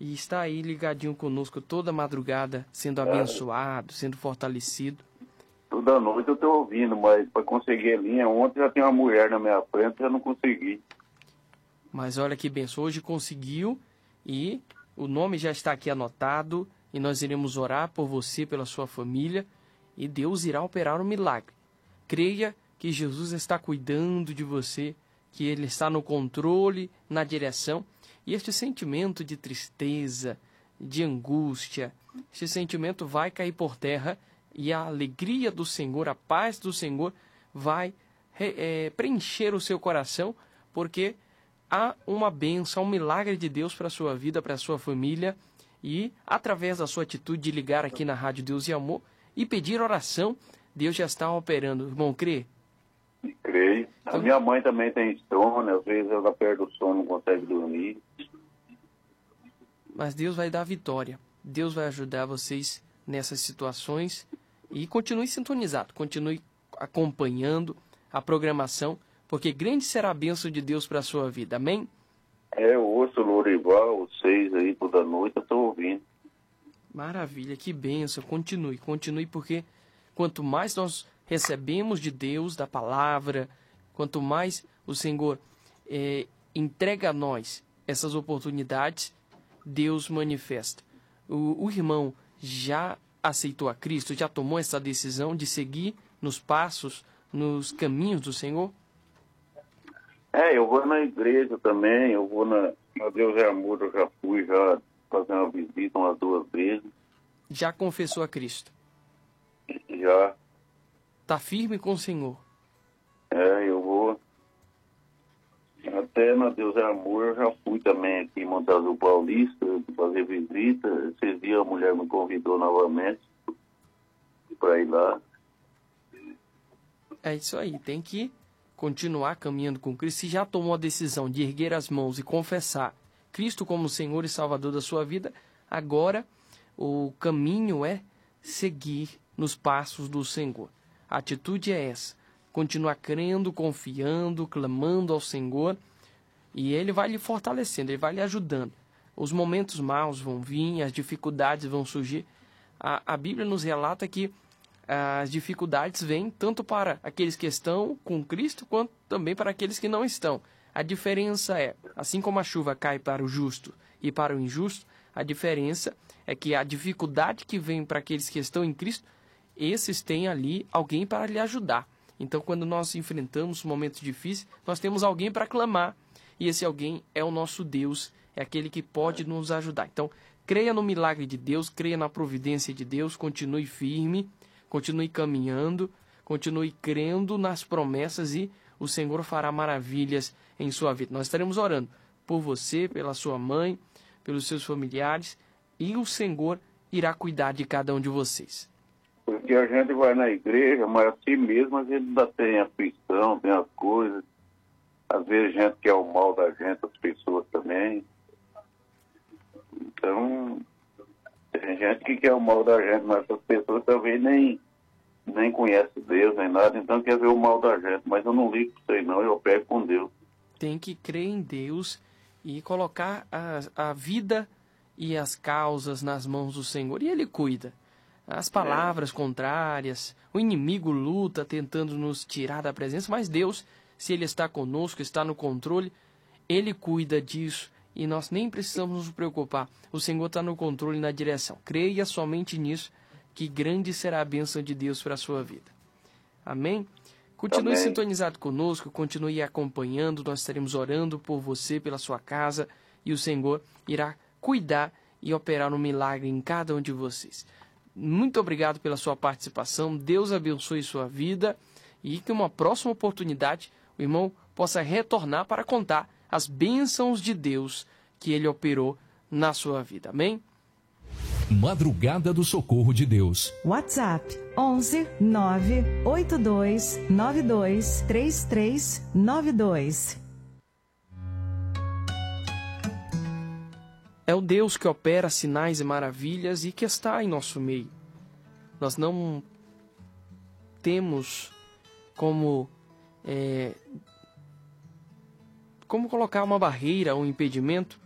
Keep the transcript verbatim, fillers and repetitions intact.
e está aí ligadinho conosco toda madrugada, sendo abençoado, sendo fortalecido. Toda noite eu estou ouvindo, mas para conseguir a linha, ontem já tem uma mulher na minha frente, já não consegui. Mas olha que benção, hoje conseguiu e o nome já está aqui anotado e nós iremos orar por você, pela sua família e Deus irá operar um milagre. Creia que Jesus está cuidando de você, que Ele está no controle, na direção. E este sentimento de tristeza, de angústia, este sentimento vai cair por terra e a alegria do Senhor, a paz do Senhor vai é, preencher o seu coração, porque há uma bênção, um milagre de Deus para a sua vida, para a sua família. E através da sua atitude de ligar aqui na Rádio Deus e Amor e pedir oração, Deus já está operando. Irmão, crê? Creio. A Então, minha mãe também tem sono, às vezes ela perde o sono, não consegue dormir. mas Deus vai dar vitória. Deus vai ajudar vocês nessas situações. E continue sintonizado, continue acompanhando a programação, porque grande será a bênção de Deus para a sua vida. Amém? É, eu ouço o Lourival, os seis aí toda noite, eu estou ouvindo. Maravilha, que bênção. Continue, continue, porque quanto mais nós recebemos de Deus, da palavra, quanto mais o Senhor é, entrega a nós essas oportunidades, Deus manifesta. O, o irmão já aceitou a Cristo, já tomou essa decisão de seguir nos passos, nos caminhos do Senhor? É, eu vou na igreja também, eu vou na, na Deus é Amor, eu já fui já fazer uma visita umas duas vezes. Já confessou a Cristo? Já. Está firme com o Senhor? É, eu vou. Até na Deus é Amor eu já fui também aqui em Monte Paulista fazer visita. Esses dias a mulher me convidou novamente para ir lá. É isso aí, tem que continuar caminhando com Cristo. Se já tomou a decisão de erguer as mãos e confessar Cristo como Senhor e Salvador da sua vida, agora o caminho é seguir nos passos do Senhor. A atitude é essa, continuar crendo, confiando, clamando ao Senhor, e Ele vai lhe fortalecendo, Ele vai lhe ajudando. Os momentos maus vão vir, as dificuldades vão surgir. A, a Bíblia nos relata que as dificuldades vêm tanto para aqueles que estão com Cristo, quanto também para aqueles que não estão. A diferença é, assim como a chuva cai para o justo e para o injusto, a diferença é que a dificuldade que vem para aqueles que estão em Cristo, esses têm ali alguém para lhe ajudar. Então, quando nós enfrentamos momentos difíceis, nós temos alguém para clamar, e esse alguém é o nosso Deus, é aquele que pode nos ajudar. Então, creia no milagre de Deus, creia na providência de Deus, continue firme, continue caminhando, continue crendo nas promessas e o Senhor fará maravilhas em sua vida. Nós estaremos orando por você, pela sua mãe, pelos seus familiares, e o Senhor irá cuidar de cada um de vocês. Porque a gente vai na igreja, mas assim mesmo a gente ainda tem aflição, tem as coisas. Às vezes a gente quer o mal da gente, as pessoas também. Então, tem gente que quer o mal da gente, mas as pessoas também nem, nem conhecem Deus, nem nada, então quer ver o mal da gente. Mas eu não ligo para isso não, eu pego com Deus. Tem que crer em Deus e colocar a, a vida e as causas nas mãos do Senhor, e Ele cuida. As palavras contrárias, o inimigo luta tentando nos tirar da presença, mas Deus, se Ele está conosco, está no controle, Ele cuida disso e nós nem precisamos nos preocupar. O Senhor está no controle e na direção. Creia somente nisso, que grande será a bênção de Deus para a sua vida. Amém? Continue Amém. Sintonizado conosco, continue acompanhando, nós estaremos orando por você, pela sua casa, e o Senhor irá cuidar e operar um milagre em cada um de vocês. Muito obrigado pela sua participação, Deus abençoe sua vida e que uma próxima oportunidade o irmão possa retornar para contar as bênçãos de Deus que Ele operou na sua vida. Amém? Madrugada do Socorro de Deus. WhatsApp onze nove oito dois nove dois três três nove dois. É o Deus que opera sinais e maravilhas e que está em nosso meio. Nós não temos como, é, como colocar uma barreira, um impedimento